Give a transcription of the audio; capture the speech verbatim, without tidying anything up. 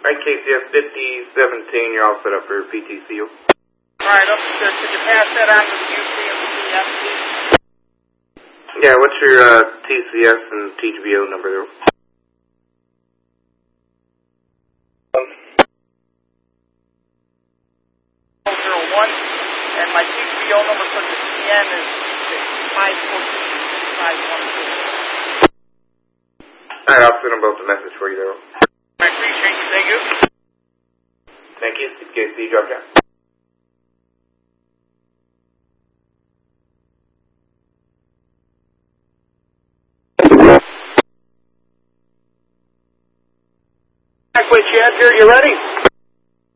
Alright, K C S fifty seventeen, you're all set up for P T C O. Alright, officer, could you pass that on to the U C and the C S, please? Yeah, what's your uh, T C S and T G B O number there? zero one, and my T G B O number for the C N is five four two six five one two. Alright, I'll send them both a message for you there. I appreciate you, thank you. Thank you, K C, drop down. Back with you, Edgar, you ready?